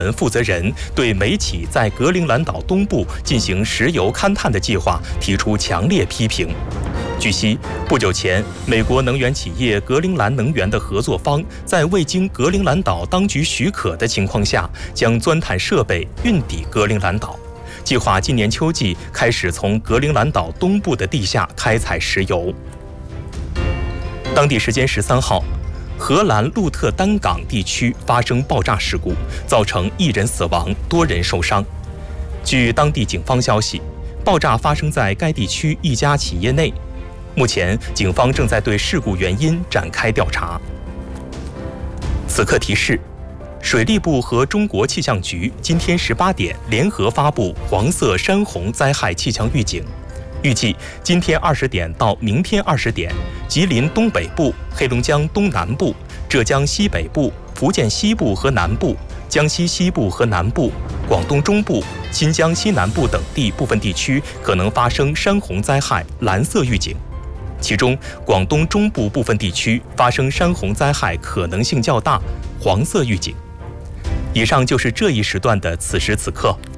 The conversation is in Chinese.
负责人对美企在格陵兰岛东部进行石油勘探的计划提出强烈批评。据悉，不久前，美国能源企业格陵兰能源的合作方在未经格陵兰岛当局许可的情况下，将钻探设备运抵格陵兰岛，计划今年秋季开始从格陵兰岛东部的地下开采石油。当地时间13号，荷兰鹿特丹港地区发生爆炸事故，造成1人死亡，多人受伤。据当地警方消息，爆炸发生在该地区一家企业内。目前，警方正在对事故原因展开调查。此刻提示：水利部和中国气象局今天18点联合发布黄色山洪灾害气象预警。预计今天20点到明天20点，吉林东北部、黑龙江东南部、浙江西北部、福建西部和南部、江西西部和南部、广东中部、新疆西南部等地部分地区可能发生山洪灾害蓝色预警。其中，广东中部部分地区发生山洪灾害可能性较大，黄色预警。以上就是这一时段的此时此刻。